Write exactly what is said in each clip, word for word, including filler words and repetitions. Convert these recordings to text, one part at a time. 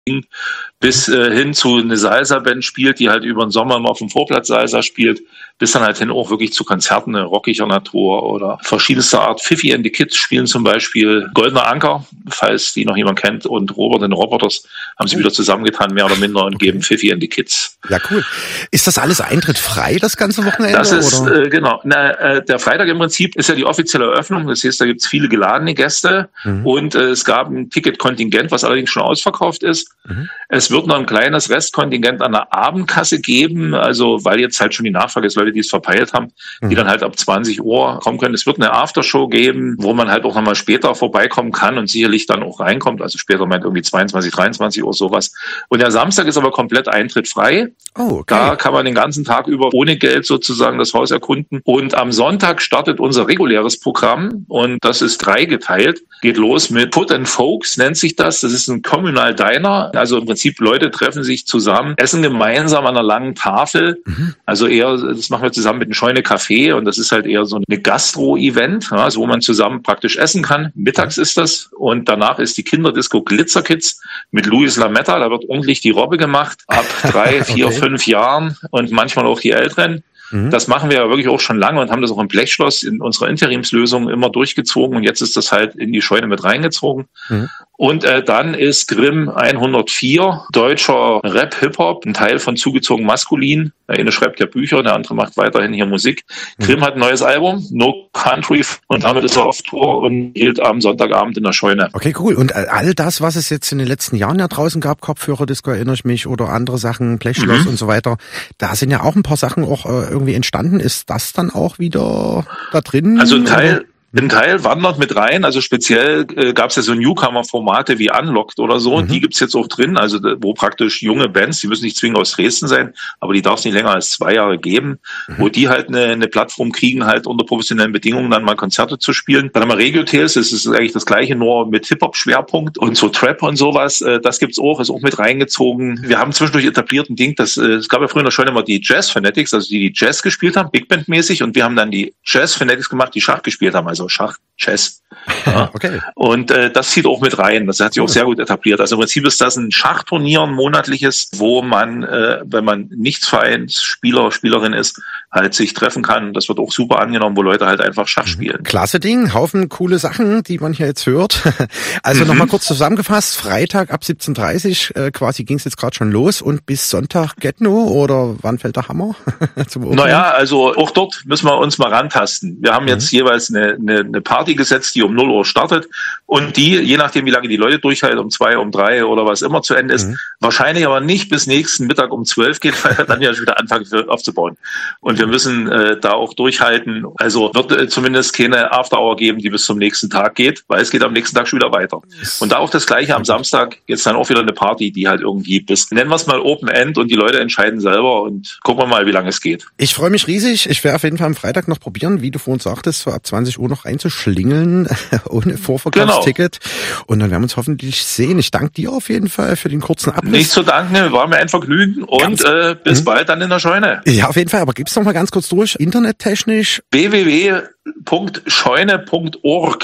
bis äh, hin zu eine Salsa-Band spielt, die halt über den Sommer immer auf dem Vorplatz Salsa spielt, bis dann halt hin auch wirklich zu Konzerten rockiger Natur oder verschiedenster Art. Fifi and the Kids spielen zum Beispiel, Goldener Anker, falls die noch jemand kennt, und Robert and the Roboters haben sie wieder zusammengetan, mehr oder minder, und okay. geben Fifi and the Kids. Ja, cool. Ist das alles eintrittfrei, das ganze Wochenende? Das ist, oder? Äh, genau. Na, äh, der Freitag im Prinzip ist ja die offizielle Eröffnung. Das heißt, da gibt's viele geladene Gäste mhm. und äh, es gab ein Ticketkontingent, was allerdings schon ausverkauft ist. Mhm. Es wird noch ein kleines Restkontingent an der Abendkasse geben, also weil jetzt halt schon die Nachfrage ist, Leute, die es verpeilt haben, mhm. die dann halt ab zwanzig Uhr kommen können. Es wird eine Aftershow geben, wo man halt auch nochmal später vorbeikommen kann und sicherlich dann auch reinkommt. Also später meint irgendwie zweiundzwanzig, dreiundzwanzig Uhr sowas. Und der Samstag ist aber komplett Eintritt frei. Oh, okay. Da kann man den ganzen Tag über ohne Geld sozusagen das Haus erkunden. Und am Sonntag startet unser reguläres Programm und das ist dreigeteilt. Geht los mit Foot and Folks, nennt sich das. Das ist ein Communal Diner. Also im Prinzip Leute treffen sich zusammen, essen gemeinsam an einer langen Tafel. Mhm. Also eher, das machen wir zusammen mit einem Scheune Café und das ist halt eher so eine Gastro-Event, also wo man zusammen praktisch essen kann. Mittags ist das und danach ist die Kinderdisco Glitzer Kids mit Luis Lametta. Da wird ordentlich die Robbe gemacht ab drei, vier, okay. fünf Jahren und manchmal auch die Älteren. Das machen wir ja wirklich auch schon lange und haben das auch im Blechschloss in unserer Interimslösung immer durchgezogen und jetzt ist das halt in die Scheune mit reingezogen. Mhm. Und äh, dann ist Grimm hundertvier, deutscher Rap-Hip-Hop, ein Teil von Zugezogen Maskulin. Der eine schreibt ja Bücher, der andere macht weiterhin hier Musik. Mhm. Grimm hat ein neues Album, No Country, und damit ist er auf Tour und hielt am Sonntagabend in der Scheune. Okay, cool. Und all das, was es jetzt in den letzten Jahren ja draußen gab, Kopfhörer-Disco, erinnere ich mich, oder andere Sachen, Blechschloss mhm. und so weiter, da sind ja auch ein paar Sachen auch äh, irgendwie entstanden. Ist das dann auch wieder da drin? Also ein Teil... Oder? Ein Teil wandert mit rein, also speziell äh, gab es ja so Newcomer-Formate wie Unlocked oder so, mhm. die gibt's jetzt auch drin, also wo praktisch junge Bands, die müssen nicht zwingend aus Dresden sein, aber die darf es nicht länger als zwei Jahre geben, mhm. wo die halt eine, eine Plattform kriegen, halt unter professionellen Bedingungen dann mal Konzerte zu spielen. Dann haben wir Regio Tales, das ist eigentlich das gleiche, nur mit Hip-Hop-Schwerpunkt und so Trap und sowas, äh, das gibt's auch, ist auch mit reingezogen. Wir haben zwischendurch etabliert ein Ding, das, äh, es gab ja früher schon immer die Jazz Fanatics, also die die Jazz gespielt haben, Big Band mäßig, und wir haben dann die Jazz Fanatics gemacht, die Schach gespielt haben, also Schach, Chess. Ja. Okay. Und äh, das zieht auch mit rein. Das hat sich auch sehr gut etabliert. Also im Prinzip ist das ein Schachturnier, ein monatliches, wo man, äh, wenn man Nichtsvereinsspieler, Spielerin ist, halt sich treffen kann. Das wird auch super angenommen, wo Leute halt einfach Schach spielen. Klasse Ding, Haufen coole Sachen, die man hier jetzt hört. Also mhm. nochmal kurz zusammengefasst, Freitag ab siebzehn Uhr dreißig äh, quasi ging es jetzt gerade schon los und bis Sonntag geht nur, oder wann fällt der Hammer? Zum naja, also auch dort müssen wir uns mal rantasten. Wir haben mhm. jetzt jeweils eine, eine, eine Party gesetzt, die um null Uhr startet und die, je nachdem wie lange die Leute durchhalten, um zwei, um drei oder was immer zu Ende ist, mhm. wahrscheinlich aber nicht bis nächsten Mittag um zwölf geht, weil dann ja schon wieder anfangen aufzubauen. Und wir müssen äh, da auch durchhalten. Also wird äh, zumindest keine After-Hour geben, die bis zum nächsten Tag geht, weil es geht am nächsten Tag schon wieder weiter. Und da auch das Gleiche am Samstag, jetzt dann auch wieder eine Party, die halt irgendwie bis, nennen wir es mal Open End, und die Leute entscheiden selber und gucken wir mal, wie lange es geht. Ich freue mich riesig. Ich werde auf jeden Fall am Freitag noch probieren, wie du vorhin sagtest, so ab zwanzig Uhr noch reinzuschlingeln, ohne Vorverkaufsticket. Genau. Und dann werden wir uns hoffentlich sehen. Ich danke dir auf jeden Fall für den kurzen Abriss. Nicht zu danken, war mir ein Vergnügen und äh, bis mhm. bald dann in der Scheune. Ja, auf jeden Fall. Aber gib's noch mal ganz kurz durch, internettechnisch. w w w punkt scheune punkt org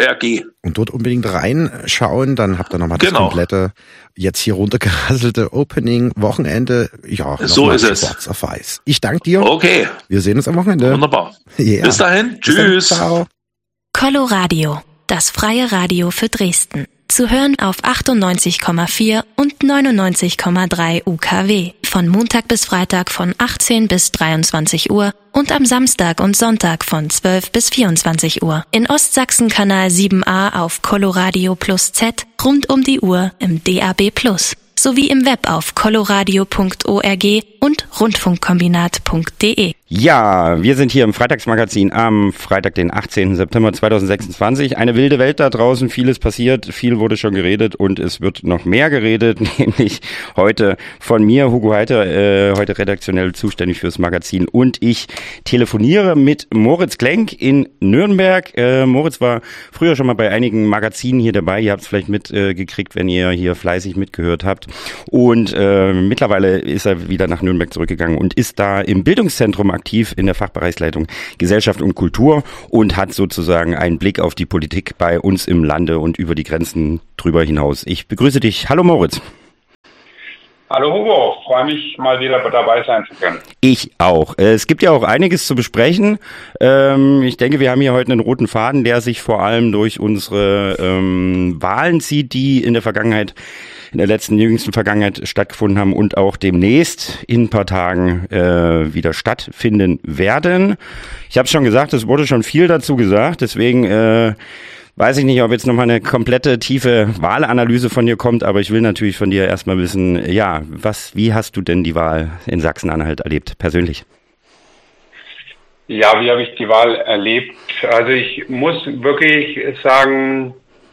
und dort unbedingt reinschauen, dann habt ihr nochmal das genau. komplette, jetzt hier runtergerasselte Opening, Wochenende, ja, so ist es. Schwarz auf weiß. Ich danke dir. Okay. Wir sehen uns am Wochenende. Wunderbar. Yeah. Bis dahin. Bis Tschüss. Dann. Ciao. Coloradio, das freie Radio für Dresden. Zu hören auf achtundneunzig Komma vier und neunundneunzig Komma drei U K W. Von Montag bis Freitag von achtzehn bis dreiundzwanzig Uhr und am Samstag und Sonntag von zwölf bis vierundzwanzig Uhr. In Ostsachsen Kanal sieben a auf Coloradio Plus Z, rund um die Uhr im D A B Plus. Sowie im Web auf coloradio punkt org und rundfunkkombinat punkt de. Ja, wir sind hier im Freitagsmagazin am Freitag, den achtzehnten September zweitausendsechsundzwanzig. Eine wilde Welt da draußen, vieles passiert, viel wurde schon geredet und es wird noch mehr geredet, nämlich heute von mir, Hugo Heiter, äh, heute redaktionell zuständig fürs Magazin, und ich telefoniere mit Moritz Klenk in Nürnberg. Äh, Moritz war früher schon mal bei einigen Magazinen hier dabei, ihr habt es vielleicht mitgekriegt, äh, wenn ihr hier fleißig mitgehört habt, und äh, mittlerweile ist er wieder nach Nürnberg zurückgegangen und ist da im Bildungszentrum aktiv in der Fachbereichsleitung Gesellschaft und Kultur und hat sozusagen einen Blick auf die Politik bei uns im Lande und über die Grenzen drüber hinaus. Ich begrüße dich. Hallo Moritz. Hallo Hugo, freue mich mal wieder dabei sein zu können. Ich auch. Es gibt ja auch einiges zu besprechen. Ich denke, wir haben hier heute einen roten Faden, der sich vor allem durch unsere Wahlen zieht, die in der Vergangenheit, in der letzten, jüngsten Vergangenheit stattgefunden haben und auch demnächst in ein paar Tagen wieder stattfinden werden. Ich habe es schon gesagt, es wurde schon viel dazu gesagt, deswegen weiß ich nicht, ob jetzt nochmal eine komplette, tiefe Wahlanalyse von dir kommt, aber ich will natürlich von dir erstmal wissen, ja, was, wie hast du denn die Wahl in Sachsen-Anhalt erlebt, persönlich? Ja, wie habe ich die Wahl erlebt? Also ich muss wirklich sagen,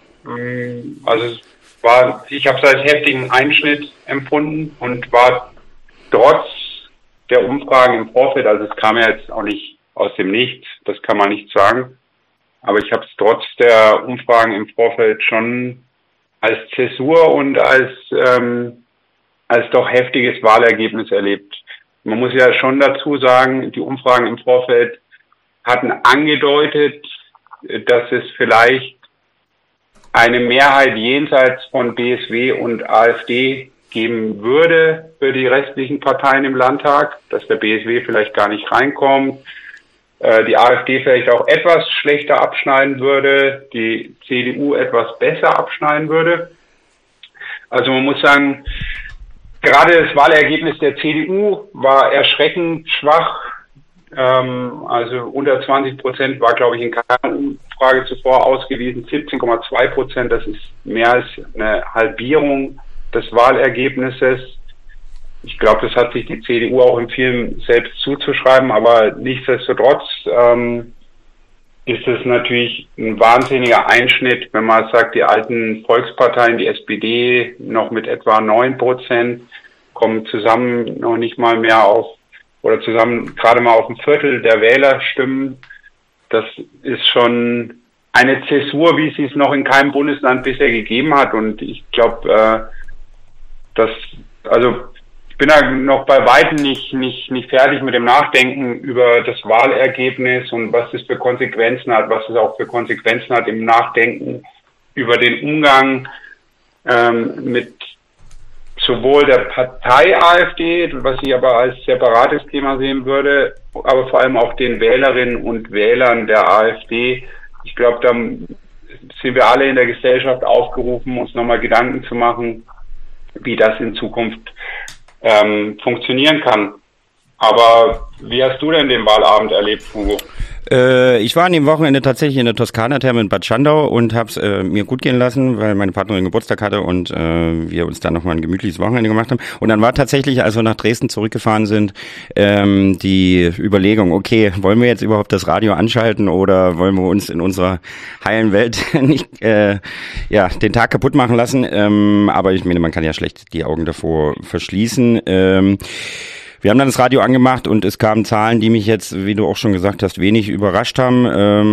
also es war, ich habe es als heftigen Einschnitt empfunden und war trotz der Umfragen im Vorfeld, also es kam ja jetzt auch nicht aus dem Nichts, das kann man nicht sagen, aber ich habe es trotz der Umfragen im Vorfeld schon als Zäsur und als ähm, als doch heftiges Wahlergebnis erlebt. Man muss ja schon dazu sagen, die Umfragen im Vorfeld hatten angedeutet, dass es vielleicht eine Mehrheit jenseits von B S W und AfD geben würde für die restlichen Parteien im Landtag, dass der B S W vielleicht gar nicht reinkommt, die AfD vielleicht auch etwas schlechter abschneiden würde, die C D U etwas besser abschneiden würde. Also man muss sagen, gerade das Wahlergebnis der C D U war erschreckend schwach. Ähm, also unter zwanzig Prozent war, glaube ich, in keiner Umfrage zuvor ausgewiesen. siebzehn Komma zwei Prozent, das ist mehr als eine Halbierung des Wahlergebnisses. Ich glaube, das hat sich die C D U auch in vielen selbst zuzuschreiben, aber nichtsdestotrotz ähm, ist es natürlich ein wahnsinniger Einschnitt, wenn man sagt, die alten Volksparteien, die S P D noch mit etwa neun Prozent, kommen zusammen noch nicht mal mehr auf, oder zusammen gerade mal auf ein Viertel der Wählerstimmen. Das ist schon eine Zäsur, wie sie es noch in keinem Bundesland bisher gegeben hat. Und ich glaube, äh, dass, also ich bin da noch bei weitem nicht, nicht, nicht fertig mit dem Nachdenken über das Wahlergebnis und was das für Konsequenzen hat, was es auch für Konsequenzen hat im Nachdenken über den Umgang ähm, mit sowohl der Partei AfD, was ich aber als separates Thema sehen würde, aber vor allem auch den Wählerinnen und Wählern der AfD. Ich glaube, da sind wir alle in der Gesellschaft aufgerufen, uns nochmal Gedanken zu machen, wie das in Zukunft ähm, funktionieren kann. Aber wie hast du denn den Wahlabend erlebt, Hugo? Äh, ich war an dem Wochenende tatsächlich in der Toskana-Therme in Bad Schandau und habe es äh, mir gut gehen lassen, weil meine Partnerin Geburtstag hatte und äh, wir uns dann nochmal ein gemütliches Wochenende gemacht haben. Und dann war tatsächlich, als wir nach Dresden zurückgefahren sind, ähm, die Überlegung, okay, wollen wir jetzt überhaupt das Radio anschalten oder wollen wir uns in unserer heilen Welt nicht äh, ja den Tag kaputt machen lassen? Ähm, aber ich meine, man kann ja schlecht die Augen davor verschließen. Ähm, Wir haben dann das Radio angemacht und es kamen Zahlen, die mich jetzt, wie du auch schon gesagt hast, wenig überrascht haben.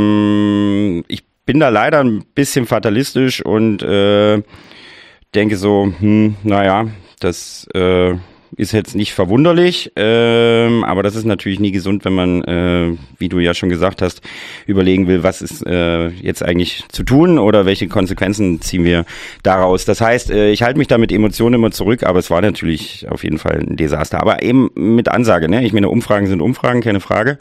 Ähm, ich bin da leider ein bisschen fatalistisch und äh, denke so, hm, naja, das äh, ist jetzt nicht verwunderlich, ähm, aber das ist natürlich nie gesund, wenn man, äh, wie du ja schon gesagt hast, überlegen will, was ist äh, jetzt eigentlich zu tun oder welche Konsequenzen ziehen wir daraus. Das heißt, äh, ich halte mich da mit Emotionen immer zurück, aber es war natürlich auf jeden Fall ein Desaster. Aber eben mit Ansage, ne? Ich meine, Umfragen sind Umfragen, keine Frage,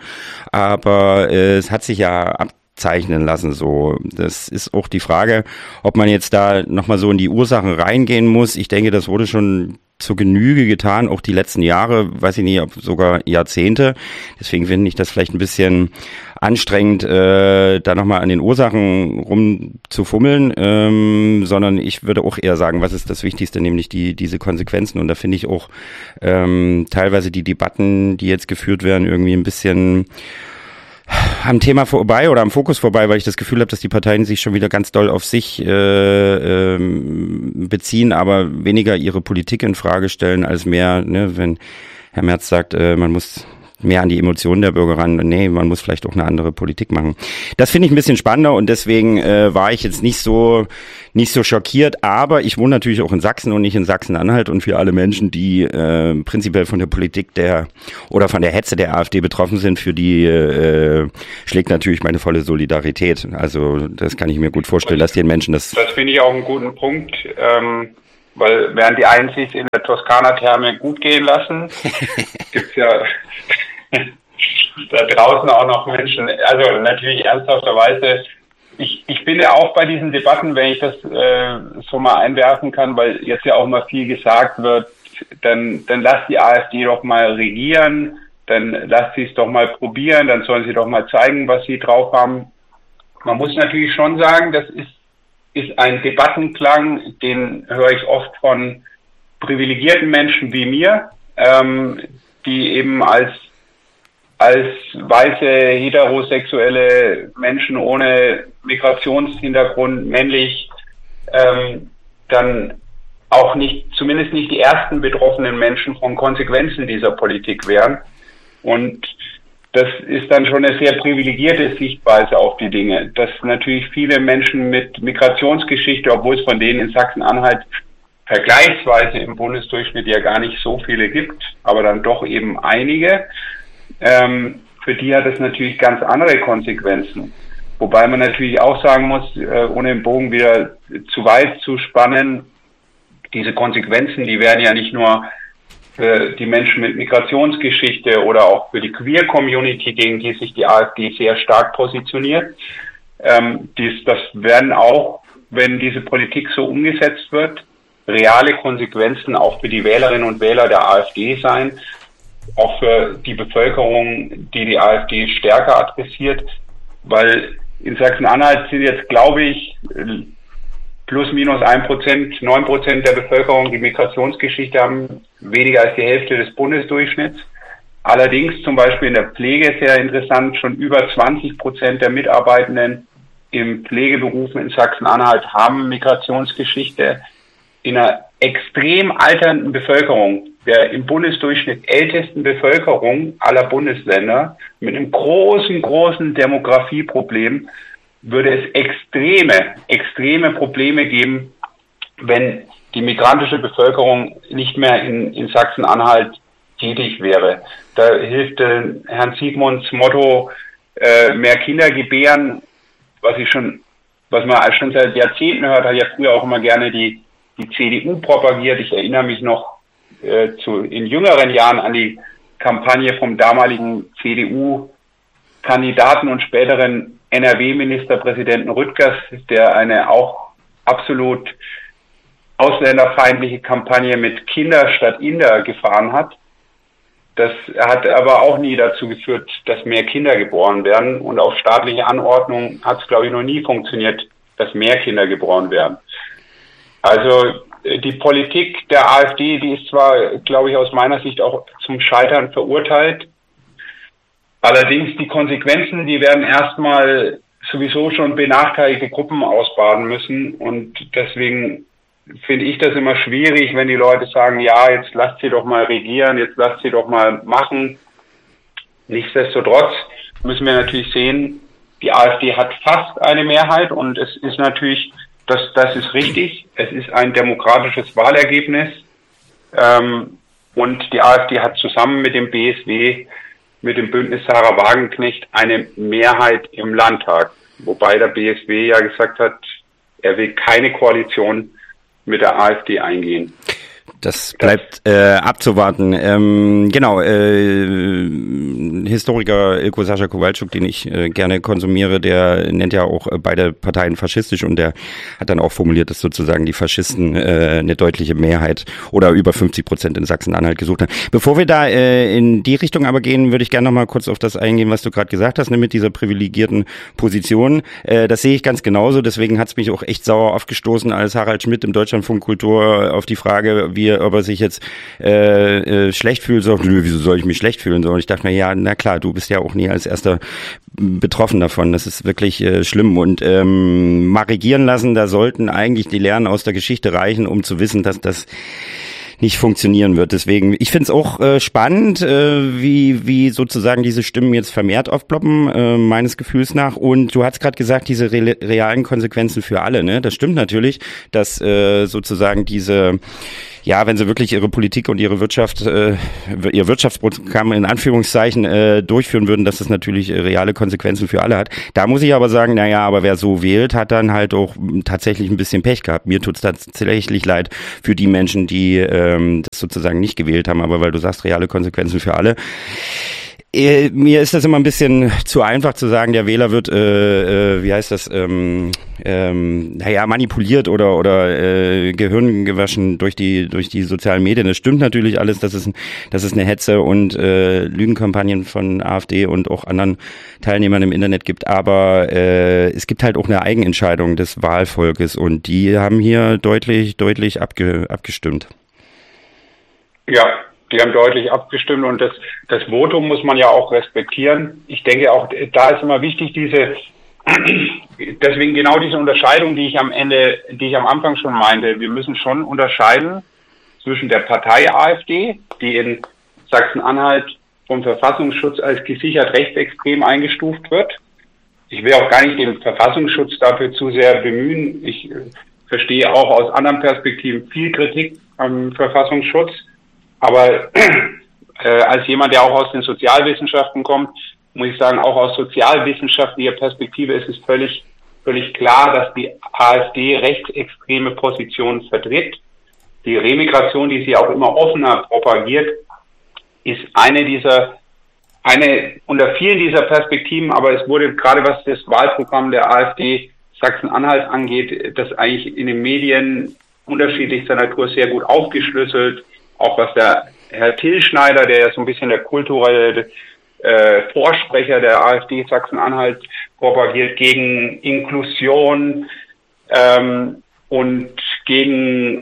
aber äh, es hat sich ja ab zeichnen lassen, so. Das ist auch die Frage, ob man jetzt da nochmal so in die Ursachen reingehen muss. Ich denke, das wurde schon zur Genüge getan, auch die letzten Jahre, weiß ich nicht, ob sogar Jahrzehnte. Deswegen finde ich das vielleicht ein bisschen anstrengend, äh, da nochmal an den Ursachen rumzufummeln, ähm, sondern ich würde auch eher sagen, was ist das Wichtigste, nämlich die diese Konsequenzen. Und da finde ich auch ähm, teilweise die Debatten, die jetzt geführt werden, irgendwie ein bisschen am Thema vorbei oder am Fokus vorbei, weil ich das Gefühl habe, dass die Parteien sich schon wieder ganz doll auf sich äh, äh, beziehen, aber weniger ihre Politik in Frage stellen als mehr, ne, wenn Herr Merz sagt, äh, man muss mehr an die Emotionen der Bürger ran. Nee, man muss vielleicht auch eine andere Politik machen. Das finde ich ein bisschen spannender und deswegen äh, war ich jetzt nicht so nicht so schockiert, aber ich wohne natürlich auch in Sachsen und nicht in Sachsen-Anhalt und für alle Menschen, die äh, prinzipiell von der Politik der oder von der Hetze der AfD betroffen sind, für die äh, schlägt natürlich meine volle Solidarität. Also das kann ich mir gut vorstellen, dass den Menschen das... Das finde ich auch einen guten Punkt. Ähm weil während die einen sich in der Toskana-Therme gut gehen lassen, gibt's ja da draußen auch noch Menschen, also natürlich ernsthafterweise. Ich, ich finde auch bei diesen Debatten, wenn ich das äh, so mal einwerfen kann, weil jetzt ja auch mal viel gesagt wird, dann, dann lasst die AfD doch mal regieren, dann lasst sie es doch mal probieren, dann sollen sie doch mal zeigen, was sie drauf haben. Man muss natürlich schon sagen, das ist, ist ein Debattenklang, den höre ich oft von privilegierten Menschen wie mir, ähm, die eben als als weiße, heterosexuelle Menschen ohne Migrationshintergrund, männlich, ähm, dann auch nicht, zumindest nicht die ersten betroffenen Menschen von Konsequenzen dieser Politik wären. Und das ist dann schon eine sehr privilegierte Sichtweise auf die Dinge, dass natürlich viele Menschen mit Migrationsgeschichte, obwohl es von denen in Sachsen-Anhalt vergleichsweise im Bundesdurchschnitt ja gar nicht so viele gibt, aber dann doch eben einige, Ähm, für die hat es natürlich ganz andere Konsequenzen. Wobei man natürlich auch sagen muss, äh, ohne den Bogen wieder zu weit zu spannen, diese Konsequenzen, die werden ja nicht nur für die Menschen mit Migrationsgeschichte oder auch für die Queer-Community, gegen die sich die AfD sehr stark positioniert. Ähm, dies, das werden auch, wenn diese Politik so umgesetzt wird, reale Konsequenzen auch für die Wählerinnen und Wähler der AfD sein. Auch für die Bevölkerung, die die AfD stärker adressiert, weil in Sachsen-Anhalt sind jetzt, glaube ich, plus minus ein Prozent, neun Prozent der Bevölkerung, die Migrationsgeschichte haben, weniger als die Hälfte des Bundesdurchschnitts. Allerdings zum Beispiel in der Pflege sehr interessant, schon über zwanzig Prozent der Mitarbeitenden im Pflegeberufen in Sachsen-Anhalt haben Migrationsgeschichte. In einer extrem alternden Bevölkerung, der im Bundesdurchschnitt ältesten Bevölkerung aller Bundesländer, mit einem großen, großen Demografieproblem, würde es extreme, extreme Probleme geben, wenn die migrantische Bevölkerung nicht mehr in, in Sachsen-Anhalt tätig wäre. Da hilft äh, Herrn Siegmunds Motto, äh, mehr Kinder gebären, was ich schon, was man schon seit Jahrzehnten hört, hat ja früher auch immer gerne die die C D U propagiert. Ich erinnere mich noch äh, zu in jüngeren Jahren an die Kampagne vom damaligen C D U-Kandidaten und späteren N R W-Ministerpräsidenten Rüttgers, der eine auch absolut ausländerfeindliche Kampagne mit Kinder statt Inder gefahren hat. Das hat aber auch nie dazu geführt, dass mehr Kinder geboren werden. Und auf staatliche Anordnung hat es, glaube ich, noch nie funktioniert, dass mehr Kinder geboren werden. Also die Politik der AfD, die ist zwar, glaube ich, aus meiner Sicht auch zum Scheitern verurteilt. Allerdings die Konsequenzen, die werden erstmal sowieso schon benachteiligte Gruppen ausbaden müssen. Und deswegen finde ich das immer schwierig, wenn die Leute sagen, ja, jetzt lasst sie doch mal regieren, jetzt lasst sie doch mal machen. Nichtsdestotrotz müssen wir natürlich sehen, die AfD hat fast eine Mehrheit und es ist natürlich Das, das ist richtig. Es ist ein demokratisches Wahlergebnis. Ähm, und die AfD hat zusammen mit dem B S W, mit dem Bündnis Sarah Wagenknecht, eine Mehrheit im Landtag. Wobei der B S W ja gesagt hat, er will keine Koalition mit der AfD eingehen. Das bleibt äh, abzuwarten. Ähm, genau, äh, Historiker Ilko Sascha Kowalczuk, den ich äh, gerne konsumiere, der nennt ja auch äh, beide Parteien faschistisch und der hat dann auch formuliert, dass sozusagen die Faschisten äh, eine deutliche Mehrheit oder über fünfzig Prozent in Sachsen-Anhalt gesucht haben. Bevor wir da äh, in die Richtung aber gehen, würde ich gerne noch mal kurz auf das eingehen, was du gerade gesagt hast, ne, mit dieser privilegierten Position. Äh, das sehe ich ganz genauso, deswegen hat es mich auch echt sauer aufgestoßen, als Harald Schmidt im Deutschlandfunk Kultur auf die Frage, wie ob er sich jetzt äh, äh, schlecht fühlt, so, nö, wieso soll ich mich schlecht fühlen? So, und ich dachte mir, ja, na klar, du bist ja auch nie als erster betroffen davon. Das ist wirklich äh, schlimm. Und ähm, mal regieren lassen, da sollten eigentlich die Lehren aus der Geschichte reichen, um zu wissen, dass das nicht funktionieren wird. Deswegen, ich finde es auch äh, spannend, äh, wie wie sozusagen diese Stimmen jetzt vermehrt aufploppen, äh, meines Gefühls nach. Und du hast gerade gesagt, diese re- realen Konsequenzen für alle, ne? Das stimmt natürlich, dass äh, sozusagen diese ja, wenn sie wirklich ihre Politik und ihre Wirtschaft, äh, ihr Wirtschaftsprogramm in Anführungszeichen äh, durchführen würden, dass das natürlich äh, reale Konsequenzen für alle hat. Da muss ich aber sagen, naja, aber wer so wählt, hat dann halt auch tatsächlich ein bisschen Pech gehabt. Mir tut's tatsächlich leid für die Menschen, die ähm, das sozusagen nicht gewählt haben, aber weil du sagst, reale Konsequenzen für alle. Äh, mir ist das immer ein bisschen zu einfach zu sagen, der Wähler wird, äh, äh, wie heißt das, ähm, ähm, naja, manipuliert oder oder äh, Gehirn gewaschen durch die durch die sozialen Medien. Das stimmt natürlich alles, dass es dass es eine Hetze und äh, Lügenkampagnen von AfD und auch anderen Teilnehmern im Internet gibt, aber äh, es gibt halt auch eine Eigenentscheidung des Wahlvolkes und die haben hier deutlich deutlich abge, abgestimmt. Ja. Die haben deutlich abgestimmt und das, das Votum muss man ja auch respektieren. Ich denke auch, da ist immer wichtig, diese, deswegen genau diese Unterscheidung, die ich am Ende, die ich am Anfang schon meinte. Wir müssen schon unterscheiden zwischen der Partei AfD, die in Sachsen-Anhalt vom Verfassungsschutz als gesichert rechtsextrem eingestuft wird. Ich will auch gar nicht den Verfassungsschutz dafür zu sehr bemühen. Ich verstehe auch aus anderen Perspektiven viel Kritik am Verfassungsschutz. Aber äh, als jemand, der auch aus den Sozialwissenschaften kommt, muss ich sagen, auch aus sozialwissenschaftlicher Perspektive ist es völlig völlig klar, dass die AfD rechtsextreme Positionen vertritt. Die Remigration, die sie auch immer offener propagiert, ist eine dieser, eine unter vielen dieser Perspektiven, aber es wurde gerade was das Wahlprogramm der AfD Sachsen-Anhalt angeht, das eigentlich in den Medien unterschiedlichster Natur sehr gut aufgeschlüsselt. Auch was der Herr Tillschneider, der ja so ein bisschen der kulturelle äh, Vorsprecher der AfD Sachsen-Anhalt propagiert, gegen Inklusion ähm, und gegen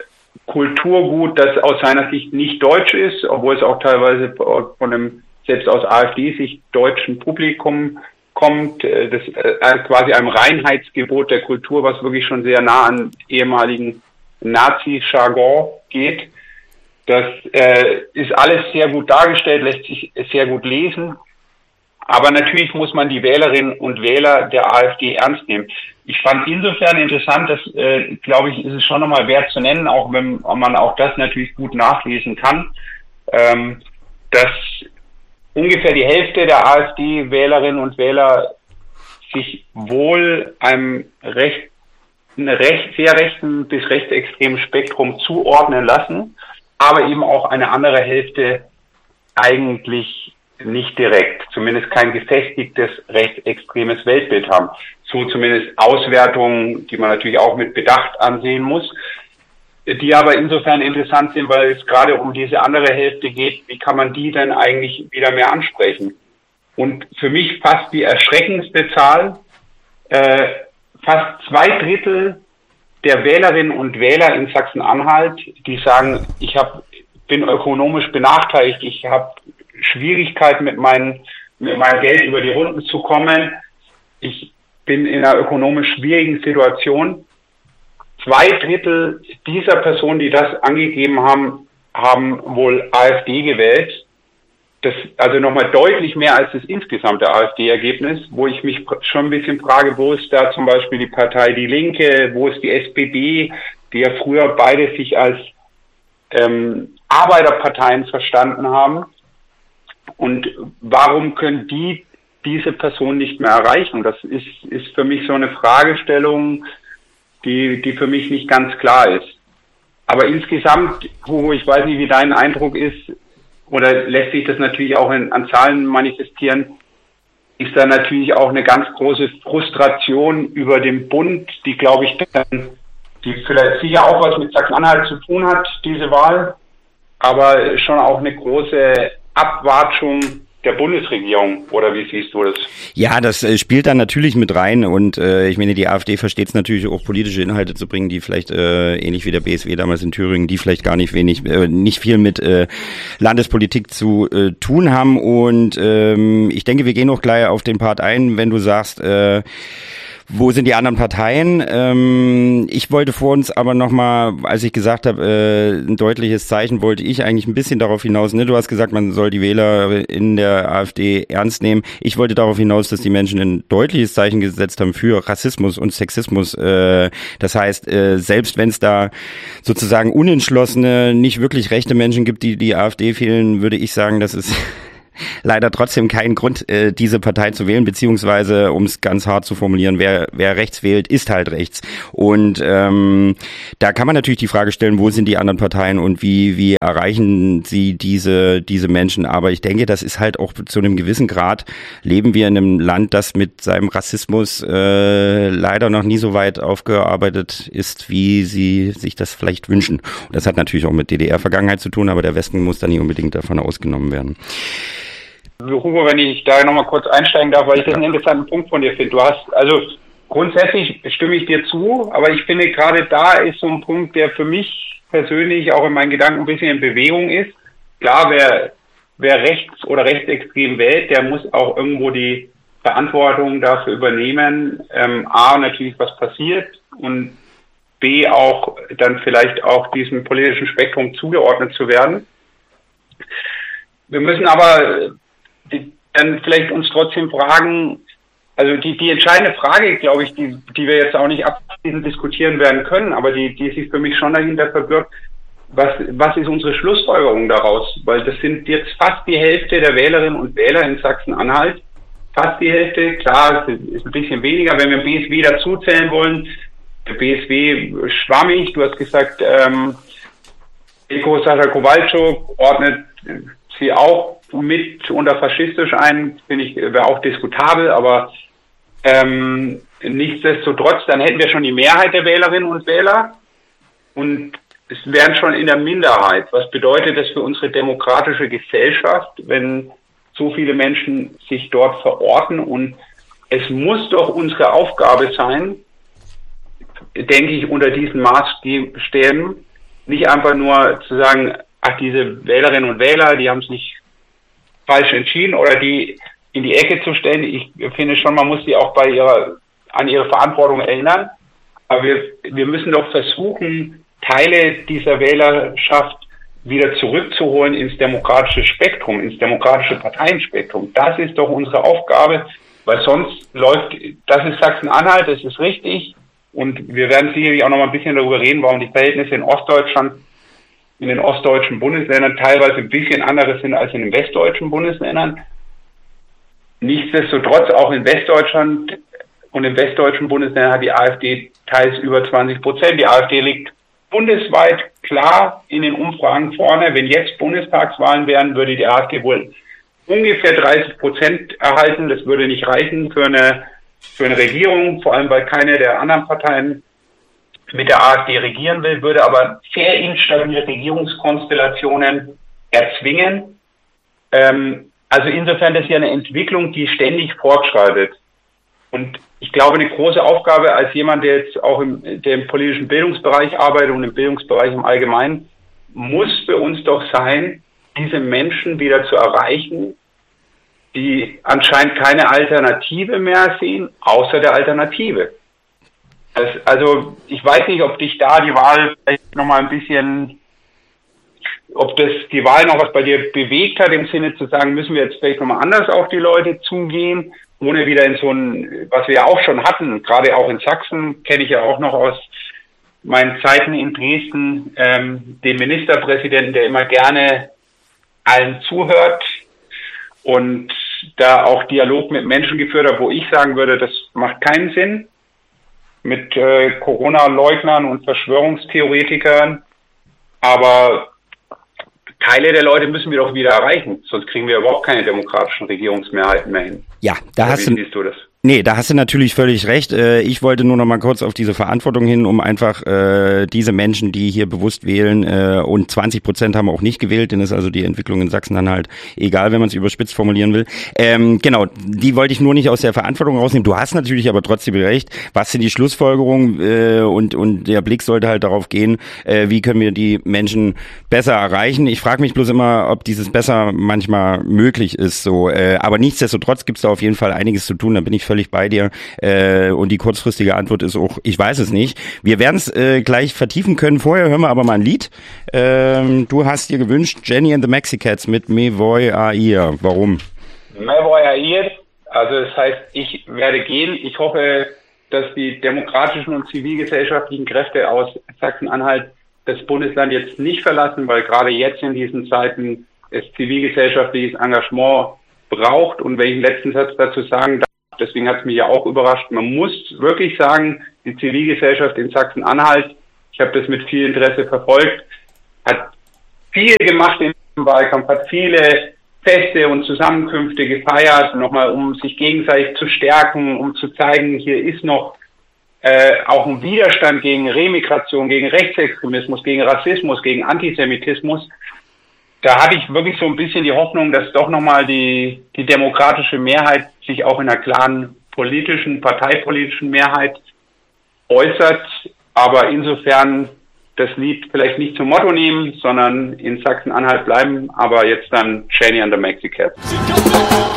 Kulturgut, das aus seiner Sicht nicht deutsch ist, obwohl es auch teilweise von einem selbst aus AfD-Sicht deutschen Publikum kommt, das äh, quasi einem Reinheitsgebot der Kultur, was wirklich schon sehr nah an ehemaligen Nazi-Jargon geht. Das äh, ist alles sehr gut dargestellt, lässt sich sehr gut lesen. Aber natürlich muss man die Wählerinnen und Wähler der AfD ernst nehmen. Ich fand insofern interessant, dass, äh, glaube ich, ist es schon nochmal wert zu nennen, auch wenn man auch das natürlich gut nachlesen kann, ähm, dass ungefähr die Hälfte der AfD-Wählerinnen und Wähler sich wohl einem recht, recht, sehr rechten bis rechtsextremen Spektrum zuordnen lassen, aber eben auch eine andere Hälfte eigentlich nicht direkt, zumindest kein gefestigtes rechtsextremes Weltbild haben. So zumindest Auswertungen, die man natürlich auch mit Bedacht ansehen muss, die aber insofern interessant sind, weil es gerade um diese andere Hälfte geht, wie kann man die denn eigentlich wieder mehr ansprechen? Und für mich fast die erschreckendste Zahl, äh, fast zwei Drittel der Wählerinnen und Wähler in Sachsen-Anhalt, die sagen, ich hab, bin ökonomisch benachteiligt, ich habe Schwierigkeiten mit, meinen, mit meinem Geld über die Runden zu kommen, ich bin in einer ökonomisch schwierigen Situation. Zwei Drittel dieser Personen, die das angegeben haben, haben wohl AfD gewählt. Das also nochmal deutlich mehr als das insgesamte AfD-Ergebnis, wo ich mich schon ein bisschen frage, wo ist da zum Beispiel die Partei Die Linke, wo ist die S P D, die ja früher beide sich als ähm, Arbeiterparteien verstanden haben. Und warum können die diese Person nicht mehr erreichen? Das ist, ist für mich so eine Fragestellung, die, die für mich nicht ganz klar ist. Aber insgesamt, Hugo, ich weiß nicht, wie dein Eindruck ist, oder lässt sich das natürlich auch in, an Zahlen manifestieren, ist da natürlich auch eine ganz große Frustration über den Bund, die, glaube ich, dann, die vielleicht sicher auch was mit Sachsen-Anhalt zu tun hat, diese Wahl, aber schon auch eine große Abwatschung der Bundesregierung, oder wie siehst du das? Ja, das äh, spielt dann natürlich mit rein und äh, ich meine, die AfD versteht es natürlich auch, politische Inhalte zu bringen, die vielleicht äh, ähnlich wie der B S W damals in Thüringen, die vielleicht gar nicht wenig, äh, nicht viel mit äh, Landespolitik zu äh, tun haben und ähm, ich denke, wir gehen auch gleich auf den Part ein, wenn du sagst, äh, Wo sind die anderen Parteien? Ähm, ich wollte vor uns aber nochmal, als ich gesagt habe, äh, ein deutliches Zeichen, wollte ich eigentlich ein bisschen darauf hinaus, ne? Du hast gesagt, man soll die Wähler in der AfD ernst nehmen. Ich wollte darauf hinaus, dass die Menschen ein deutliches Zeichen gesetzt haben für Rassismus und Sexismus. Äh, das heißt, äh, selbst wenn es da sozusagen unentschlossene, nicht wirklich rechte Menschen gibt, die die AfD wählen, würde ich sagen, das ist leider trotzdem kein Grund, äh, diese Partei zu wählen, beziehungsweise, um es ganz hart zu formulieren, wer wer rechts wählt, ist halt rechts. Und ähm, da kann man natürlich die Frage stellen, wo sind die anderen Parteien und wie wie erreichen sie diese diese Menschen. Aber ich denke, das ist halt auch zu einem gewissen Grad, leben wir in einem Land, das mit seinem Rassismus äh, leider noch nie so weit aufgearbeitet ist, wie sie sich das vielleicht wünschen. Und das hat natürlich auch mit D D R-Vergangenheit zu tun, aber der Westen muss da nicht unbedingt davon ausgenommen werden. Hugo, wenn ich da nochmal kurz einsteigen darf, weil ich das einen interessanten Punkt von dir finde. Du hast, also grundsätzlich stimme ich dir zu, aber ich finde gerade da ist so ein Punkt, der für mich persönlich auch in meinen Gedanken ein bisschen in Bewegung ist. Klar, wer, wer rechts oder rechtsextrem wählt, der muss auch irgendwo die Verantwortung dafür übernehmen, ähm, A, natürlich was passiert und B, auch dann vielleicht auch diesem politischen Spektrum zugeordnet zu werden. Wir müssen aber die, dann vielleicht uns trotzdem fragen, also die, die entscheidende Frage, glaube ich, die, die wir jetzt auch nicht abschließend diskutieren werden können, aber die, die sich für mich schon dahinter verbirgt, was, was ist unsere Schlussfolgerung daraus? Weil das sind jetzt fast die Hälfte der Wählerinnen und Wähler in Sachsen-Anhalt, fast die Hälfte, klar, es ist ein bisschen weniger, wenn wir B S W dazuzählen wollen, der B S W schwammig, du hast gesagt, ähm, Eko Sascha Kowalczuk ordnet sie auch mit unter faschistisch ein, finde ich, wäre auch diskutabel, aber ähm, nichtsdestotrotz, dann hätten wir schon die Mehrheit der Wählerinnen und Wähler und es wären schon in der Minderheit. Was bedeutet das für unsere demokratische Gesellschaft, wenn so viele Menschen sich dort verorten? Und es muss doch unsere Aufgabe sein, denke ich, unter diesen Maßstäben, nicht einfach nur zu sagen, ach, diese Wählerinnen und Wähler, die haben es nicht falsch entschieden oder die in die Ecke zu stellen. Ich finde schon, man muss sie auch bei ihrer, an ihre Verantwortung erinnern. Aber wir, wir müssen doch versuchen, Teile dieser Wählerschaft wieder zurückzuholen ins demokratische Spektrum, ins demokratische Parteienspektrum. Das ist doch unsere Aufgabe, weil sonst läuft, das ist Sachsen-Anhalt, das ist richtig. Und wir werden sicherlich auch noch mal ein bisschen darüber reden, warum die Verhältnisse in Ostdeutschland, in den ostdeutschen Bundesländern teilweise ein bisschen anderes sind als in den westdeutschen Bundesländern. Nichtsdestotrotz auch in Westdeutschland und in westdeutschen Bundesländern hat die AfD teils über zwanzig Prozent. Die AfD liegt bundesweit klar in den Umfragen vorne. Wenn jetzt Bundestagswahlen wären, würde die AfD wohl ungefähr dreißig Prozent erhalten. Das würde nicht reichen für eine, für eine Regierung, vor allem weil keine der anderen Parteien mit der AfD regieren will, würde aber sehr instabile Regierungskonstellationen erzwingen. Ähm, also insofern ist ja eine Entwicklung, die ständig fortschreitet. Und ich glaube, eine große Aufgabe als jemand, der jetzt auch im, der im politischen Bildungsbereich arbeitet und im Bildungsbereich im Allgemeinen, muss für uns doch sein, diese Menschen wieder zu erreichen, die anscheinend keine Alternative mehr sehen, außer der Alternative. Das, also ich weiß nicht, ob dich da die Wahl vielleicht nochmal ein bisschen, ob das die Wahl noch was bei dir bewegt hat, im Sinne zu sagen, müssen wir jetzt vielleicht nochmal anders auf die Leute zugehen, ohne wieder in so ein, was wir ja auch schon hatten, gerade auch in Sachsen, kenne ich ja auch noch aus meinen Zeiten in Dresden, ähm, den Ministerpräsidenten, der immer gerne allen zuhört und da auch Dialog mit Menschen geführt hat, wo ich sagen würde, das macht keinen Sinn, mit äh, Corona-Leugnern und Verschwörungstheoretikern, aber Teile der Leute müssen wir doch wieder erreichen, sonst kriegen wir überhaupt keine demokratischen Regierungsmehrheiten mehr hin. Ja, da Oder hast wie du... siehst du das? Nee, da hast du natürlich völlig recht. Ich wollte nur noch mal kurz auf diese Verantwortung hin, um einfach äh, diese Menschen, die hier bewusst wählen, äh, und zwanzig Prozent haben auch nicht gewählt, denn ist also die Entwicklung in Sachsen dann halt egal, wenn man es überspitzt formulieren will. Ähm, genau, die wollte ich nur nicht aus der Verantwortung rausnehmen. Du hast natürlich aber trotzdem recht. Was sind die Schlussfolgerungen? Äh, und, und der Blick sollte halt darauf gehen, äh, wie können wir die Menschen besser erreichen. Ich frage mich bloß immer, ob dieses besser manchmal möglich ist. So, äh, aber nichtsdestotrotz gibt es da auf jeden Fall einiges zu tun. Da bin ich völlig völlig bei dir. Äh, und die kurzfristige Antwort ist auch, ich weiß es nicht. Wir werden es äh, gleich vertiefen können. Vorher hören wir aber mal ein Lied. Ähm, du hast dir gewünscht, Jenny and the Mexicats mit Me Voy a Ir. Warum? Me Voy a Ir, also das heißt, ich werde gehen. Ich hoffe, dass die demokratischen und zivilgesellschaftlichen Kräfte aus Sachsen-Anhalt das Bundesland jetzt nicht verlassen, weil gerade jetzt in diesen Zeiten es zivilgesellschaftliches Engagement braucht. Und wenn ich einen letzten Satz dazu sagen darf, deswegen hat es mich ja auch überrascht, man muss wirklich sagen, die Zivilgesellschaft in Sachsen-Anhalt, ich habe das mit viel Interesse verfolgt, hat viel gemacht im Wahlkampf, hat viele Feste und Zusammenkünfte gefeiert, nochmal um sich gegenseitig zu stärken, um zu zeigen, hier ist noch äh, auch ein Widerstand gegen Remigration, gegen Rechtsextremismus, gegen Rassismus, gegen Antisemitismus. Da hatte ich wirklich so ein bisschen die Hoffnung, dass doch nochmal die, die demokratische Mehrheit sich auch in einer klaren politischen, parteipolitischen Mehrheit äußert. Aber insofern das Lied vielleicht nicht zum Motto nehmen, sondern in Sachsen-Anhalt bleiben, aber jetzt dann Jenny and the Mexicats.